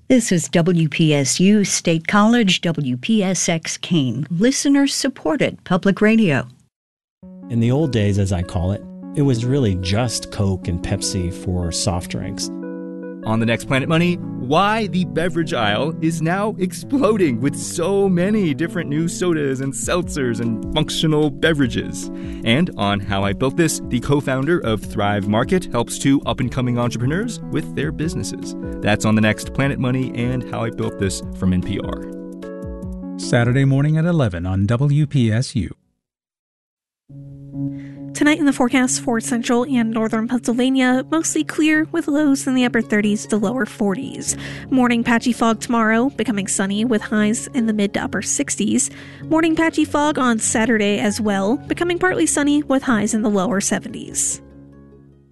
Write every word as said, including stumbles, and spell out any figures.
This is W P S U State College, W P S X Keene, listener-supported public radio. In the old days, as I call it, it was really just Coke and Pepsi for soft drinks. On the next Planet Money, why the beverage aisle is now exploding with so many different new sodas and seltzers and functional beverages. And on How I Built This, the co-founder of Thrive Market helps two up-and-coming entrepreneurs with their businesses. That's on the next Planet Money and How I Built This from N P R. Saturday morning at eleven on W P S U. Tonight in the forecast for central and northern Pennsylvania, mostly clear with lows in the upper thirties to lower forties. Morning patchy fog tomorrow, becoming sunny with highs in the mid to upper sixties. Morning patchy fog on Saturday as well, becoming partly sunny with highs in the lower seventies.